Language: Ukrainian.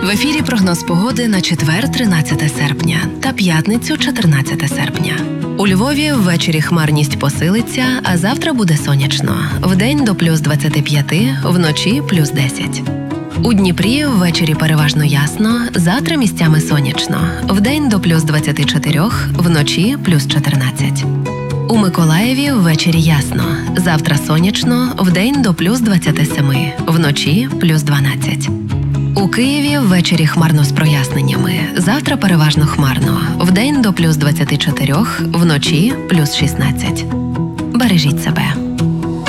ефірі прогноз погоди на четвер, 13 серпня та п'ятницю, 14 серпня. У Львові ввечері хмарність посилиться, а завтра буде сонячно. Вдень до плюс 25, вночі плюс 10. У Дніпрі ввечері переважно ясно, завтра місцями сонячно. Вдень до плюс 24, вночі плюс 14. У Миколаєві ввечері ясно, завтра сонячно, вдень до плюс 27, вночі плюс 12. У Києві ввечері хмарно з проясненнями, завтра переважно хмарно, вдень до плюс 24, вночі плюс 16. Бережіть себе.